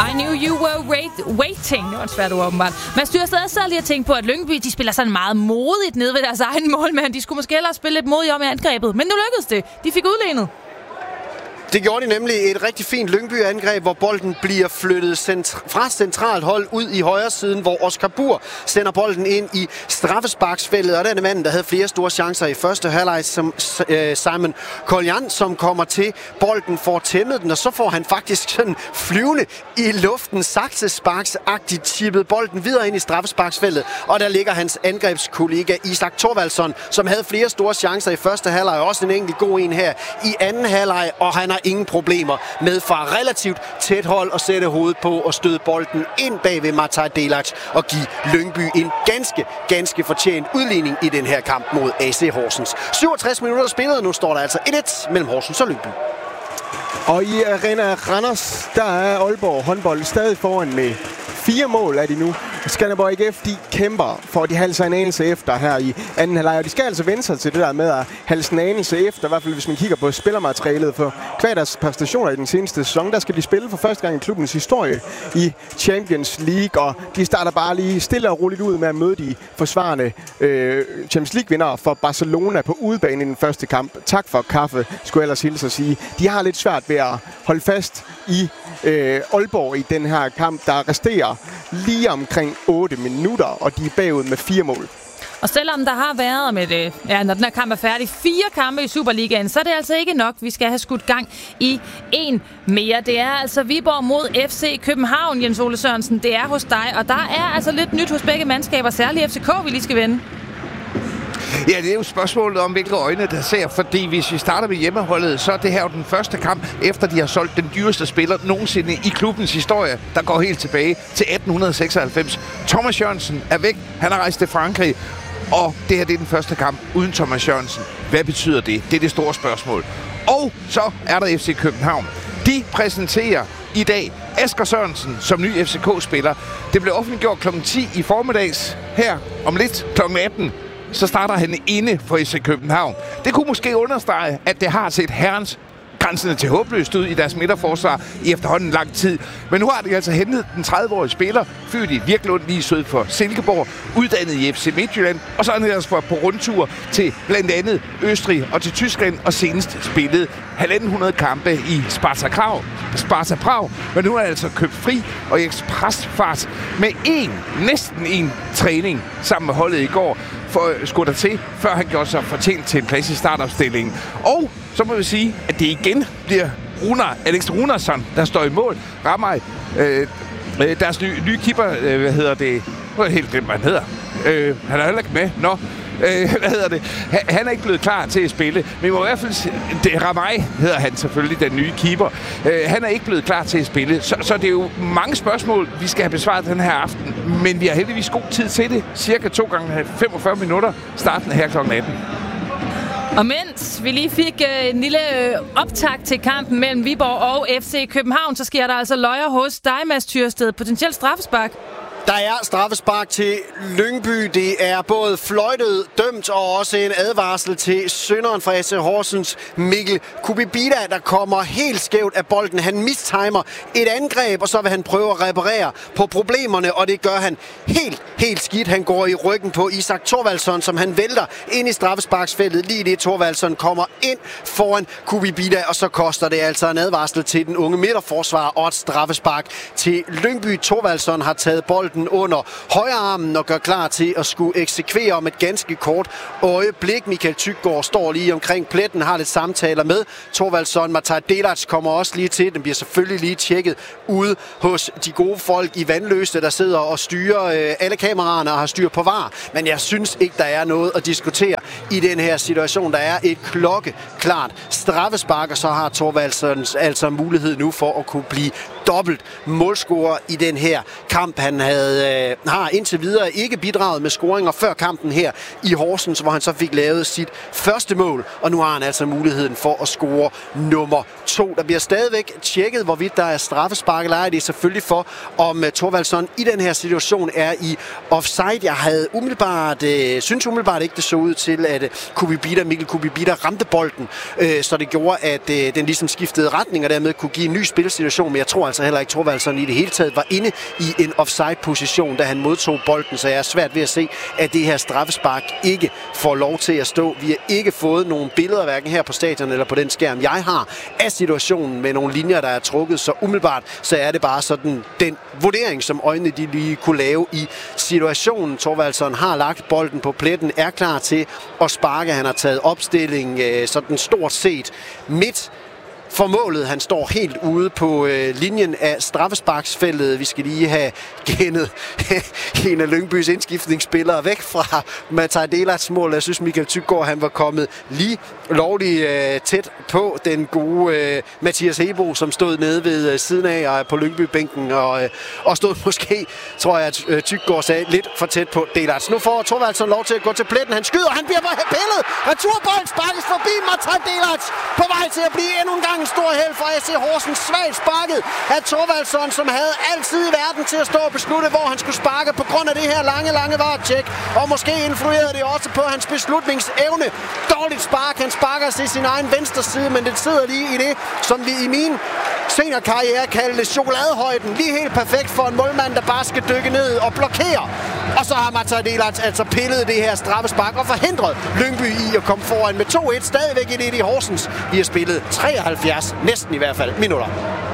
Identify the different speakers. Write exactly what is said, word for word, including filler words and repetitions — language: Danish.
Speaker 1: I knew you were wait- waiting. Det var et svært ord, åbenbart. Man styrer stadig så lige at tænke på, at Lyngby, de spiller sådan meget modigt nede ved deres egen målmand. De skulle måske hellere spille lidt modigt om i angrebet. Men nu lykkedes det. De fik udlignet.
Speaker 2: Det gjorde de nemlig et rigtig fint Lyngby-angreb, hvor bolden bliver flyttet centra- fra centralt hold ud i højre siden, hvor Oscar Bur sender bolden ind i straffesparksfeltet. Og den mand, der havde flere store chancer i første halvleg, som øh, Simon Collian, som kommer til bolden, får tæmmet den, og så får han faktisk sådan flyvende i luften, saksesparksagtigt tippet bolden videre ind i straffesparksfeltet. Og der ligger hans angrebskollega Isak Thorvaldsson, som havde flere store chancer i første halvleg, og også en enkelt god en her i anden halvleg, og han har ingen problemer med fra relativt tæt hold at sætte hovedet på og støde bolden ind bag ved Mataj Delac og give Lyngby en ganske, ganske fortjent udligning i den her kamp mod A C Horsens. syvogtres minutter spillet, nu står der altså et et mellem Horsens og Lyngby.
Speaker 3: Og i Arena Randers, der er Aalborg håndbold stadig foran med fire mål er de nu. Skanderborg I F, de kæmper for, at de halser en anelse efter her i anden halvleg. Og de skal altså vende sig til det der med at halse en anelse efter, i hvert fald hvis man kigger på spillermaterialet. For hver deres præstationer i den seneste sæson, der skal de spille for første gang i klubbens historie i Champions League. Og de starter bare lige stille og roligt ud med at møde de forsvarende øh, Champions League-vindere for Barcelona på udebane i den første kamp. Tak for kaffe, skulle jeg ellers hilse at sige. De har lidt svært ved at holde fast i øh, Aalborg i den her kamp, der resterer lige omkring otte minutter, og de er bagud med fire mål.
Speaker 1: Og selvom der har været med det, ja, når den her kamp er færdig, fire kampe i Superligaen, så er det altså ikke nok. Vi skal have skudt gang i en mere. Det er altså Viborg mod F C København, Jens Ole Sørensen. Det er hos dig, og der er altså lidt nyt hos begge mandskaber, særligt F C K, vi lige skal vende.
Speaker 4: Ja, det er jo spørgsmålet om, hvilke øjne der ser, fordi hvis vi starter med hjemmeholdet, så er det her jo den første kamp, efter de har solgt den dyreste spiller nogensinde i klubbens historie, der går helt tilbage til atten seksoghalvfems. Thomas Jørgensen er væk, han har rejst til Frankrig, og det her det er den første kamp uden Thomas Jørgensen. Hvad betyder det? Det er det store spørgsmål. Og så er der F C København. De præsenterer i dag Asger Sørensen som ny F C K-spiller. Det blev offentliggjort klokken ti i formiddags. Her om lidt klokken atten. Så starter han inde for F C København. Det kunne måske understrege, at det har set herrens grænsende til håbløst ud i deres midterforsvar i efterhånden lang tid. Men nu har de altså hentet den tredive-årige spiller, født i Virklund lige syd for Silkeborg, uddannet i F C Midtjylland, og så er han altså på rundtur til blandt andet Østrig og til Tyskland, og senest spillet halvanden hundrede kampe i Sparta Prag. Sparta Prag, men nu er han altså købt fri og i ekspresfart med en, næsten en træning sammen med holdet i går, for skulle der til, før han gjorde sig fortjent til en plads i startopstillingen. Og så må vi sige, at det igen bliver Runar, Alex Runarsson, der står i mål. Ramaj, øh, øh, deres nye, nye keeper, øh, hvad hedder det? Nu er jeg helt glemt, hvad han hedder. Øh, han er heller ikke med. Nå, øh, hvad hedder det? Han, han er ikke blevet klar til at spille. Men vi må i hvert fald sige, det Ramaj hedder han selvfølgelig, den nye keeper. Øh, han er ikke blevet klar til at spille. Så, så det er jo mange spørgsmål, vi skal have besvaret den her aften. Men vi har heldigvis god tid til det. Cirka to gange femogfyrre minutter. Starten her klokken atten.
Speaker 1: Og mens vi lige fik øh, en lille øh, optakt til kampen mellem Viborg og F C København, så sker der altså løjer hos dig, Mads Tyrsted. Potentielt straffespark.
Speaker 2: Der er straffespark til Lyngby. Det er både fløjtet, dømt og også en advarsel til synderen fra A C Horsens, Mikkel Kubibita, der kommer helt skævt af bolden. Han mistimer et angreb, og så vil han prøve at reparere på problemerne, og det gør han helt, helt skidt. Han går i ryggen på Isak Thorvaldsson, som han vælter ind i straffesparksfeltet. Lige det Thorvaldsson kommer ind foran Kubibita, og så koster det altså en advarsel til den unge midterforsvar og et straffespark til Lyngby. Thorvaldsson har taget bolden under højre armen og gør klar til at skulle eksekvere om et ganske kort øjeblik. Michael Tyggaard står lige omkring pletten, har lidt samtaler med Thorvaldsson. Mataj Delac kommer også lige til. Den bliver selvfølgelig lige tjekket ude hos de gode folk i Vandløse, der sidder og styrer øh, alle kameraerne og har styr på var. Men jeg synes ikke, der er noget at diskutere i den her situation. Der er et klokkeklart straffespark, og så har Thorvaldsson altså mulighed nu for at kunne blive dobbelt målscorer i den her kamp. Han havde, øh, har indtil videre ikke bidraget med scoringer før kampen her i Horsens, hvor han så fik lavet sit første mål, og nu har han altså muligheden for at score nummer to. Der bliver stadigvæk tjekket, hvorvidt der er straffespark eller ej. Det er selvfølgelig for, om uh, Thorvaldsson i den her situation er i offside. Jeg havde umiddelbart, øh, synes umiddelbart ikke, det så ud til, at uh, Kubibita, Mikkel Kubibita ramte bolden, øh, så det gjorde, at øh, den ligesom skiftede retning, og dermed kunne give en ny spilsituation, men jeg tror altså altså heller ikke. Thorvaldsson i det hele taget var inde i en offside-position, da han modtog bolden, så jeg er svært ved at se, at det her straffespark ikke får lov til at stå. Vi har ikke fået nogle billeder, hverken her på stadion eller på den skærm, jeg har, af situationen med nogle linjer, der er trukket, så umiddelbart, så er det bare sådan den vurdering, som øjnene de lige kunne lave i situationen. Thorvaldsson har lagt bolden på pletten, er klar til at sparke. Han har taget opstilling øh, sådan stort set midt for målet. Han står helt ude på øh, linjen af straffesparksfeltet. Vi skal lige have gennet en af Lyngbys indskiftningsspillere væk fra Mataj Delats mål. Jeg synes, Michael Tyggaard, han var kommet lige lovligt øh, tæt på den gode øh, Mathias Hebo, som stod nede ved øh, siden af og på Lyngby-bænken og, øh, og stod måske, tror jeg, at øh, Tyggaard sagde, lidt for tæt på Delats. Nu får Thorvaldsson lov til at gå til pletten. Han skyder, han bliver bare pillet. Returbold sparkes forbi Mataj Delats på vej til at blive endnu en gang en stor held for A C Horsens. Svagt sparket af Thorvaldsson, som havde altid i verden til at stå og beslutte, hvor han skulle sparke på grund af det her lange, lange varetjek. Og måske influerede det også på hans beslutningsevne. Dårligt spark. Han sparker til sin egen venstre side, men det sidder lige i det, som vi i min seniorkarriere kaldte chokoladehøjden. Lige helt perfekt for en målmand, der bare skal dykke ned og blokere. Og så har Mataj Delats altså pillet det her straffespark og forhindret Lyngby i at komme foran med to et. Stadigvæk et i Horsens. Vi har spillet treoghalvfjerds, næsten i hvert fald, minutter.